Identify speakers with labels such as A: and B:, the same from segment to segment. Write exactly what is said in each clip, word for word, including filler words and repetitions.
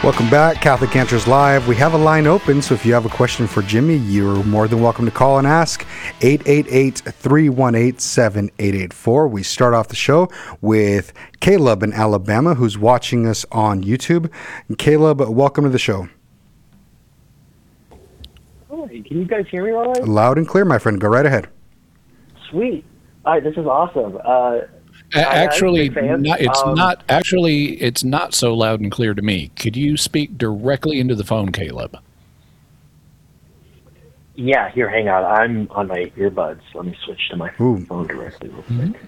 A: Welcome back, Catholic Answers Live. We have a line open, so if you have a question for Jimmy, you're more than welcome to call and ask. eight eight eight, three one eight, seven eight eight four. We start off the show with Caleb in Alabama, who's watching us on YouTube. And Caleb, welcome to the show.
B: Hi, can you guys hear me all right?
A: Loud and clear, my friend. Go right ahead.
B: Sweet. All right, this is awesome. Uh,
C: Actually, not, it's
B: um,
C: not. Actually, it's not so loud and clear to me. Could you speak directly into the phone, Caleb?
B: Yeah, here, hang on. I'm on my earbuds. Let me switch to my
A: Ooh.
B: phone directly real quick.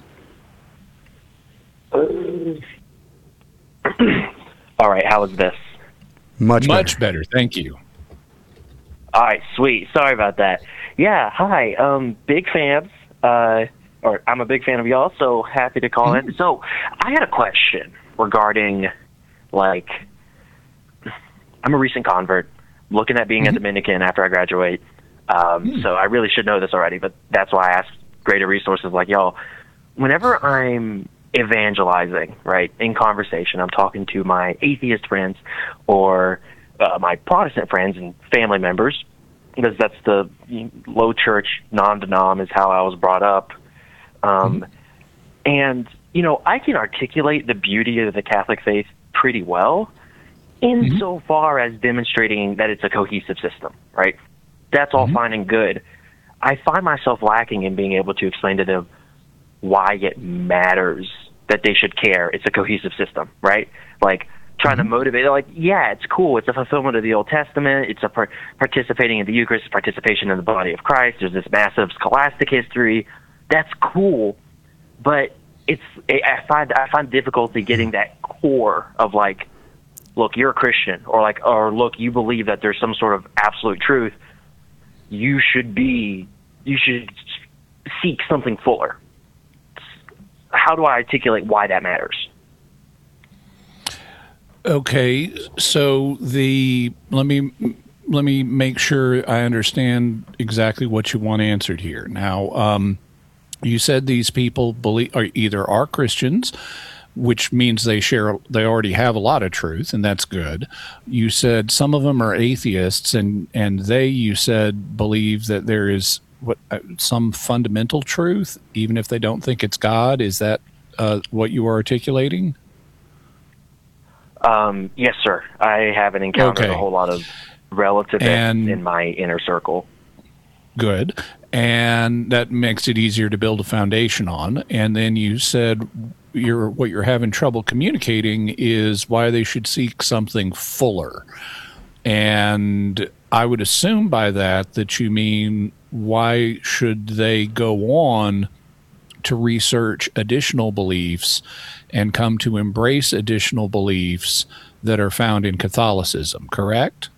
B: Mm-hmm. Uh, all right, how is this?
A: Much,
C: Much
A: better.
C: better. Thank you.
B: All right, sweet. Sorry about that. Yeah, hi. Um, big fans. Uh, or I'm a big fan of y'all, so happy to call in. So I had a question regarding, like, I'm a recent convert, looking at being
C: Mm-hmm.
B: a Dominican after I graduate. Um,
C: Mm.
B: So I really should know this already, but that's why I ask greater resources like y'all. Whenever I'm evangelizing, right, in conversation, I'm talking to my atheist friends or uh, my Protestant friends and family members, because that's the low church, non-denom is how I was brought up. Um, mm-hmm. And, you know, I can articulate the beauty of the Catholic faith pretty well insofar mm-hmm. as demonstrating that it's a cohesive system, right? That's all mm-hmm. fine and good. I find myself lacking in being able to explain to them why it matters that they should care. It's a cohesive system, right? Like, trying mm-hmm. to motivate, they're like, yeah, it's cool. It's a fulfillment of the Old Testament. It's a par- participating in the Eucharist, participation in the body of Christ. There's this massive scholastic history. That's cool, but it's I find I find difficulty getting that core of like, look, you're a Christian, or like, or look, you believe that there's some sort of absolute truth. You should be, you should seek something fuller. How do I articulate why that matters?
C: Okay, so the let me let me make sure I understand exactly what you want answered here. Now, um, you said these people believe are either are Christians, which means they share they already have a lot of truth, and that's good. You said some of them are atheists, and and they you said believe that there is what uh, some fundamental truth, even if they don't think it's God. Is that uh, what you are articulating?
B: Um, yes, sir. I haven't encountered
C: okay.
B: a whole lot of relativists
C: and,
B: in my inner circle.
C: Good. And that makes it easier to build a foundation on. And then you said you're, what you're having trouble communicating is why they should seek something fuller. And I would assume by that that you mean why should they go on to research additional beliefs and come to embrace additional beliefs that are found in Catholicism, correct?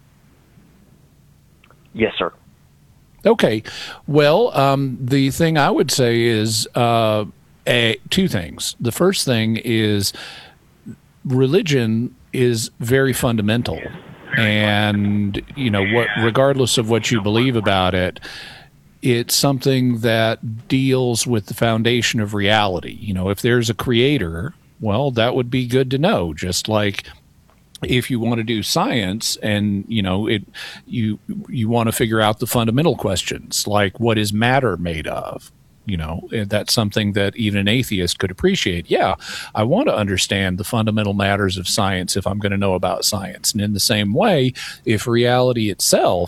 B: Yes, sir.
C: Okay. Well, um, the thing I would say is uh, a, two things. The first thing is religion is very fundamental. And, you know, what, regardless of what you believe about it, it's something that deals with the foundation of reality. You know, if there's a creator, well, that would be good to know. Just like if you want to do science and, you know, it, you, you want to figure out the fundamental questions, like what is matter made of? You know, that's something that even an atheist could appreciate. Yeah, I want to understand the fundamental matters of science if I'm going to know about science. And in the same way, if reality itself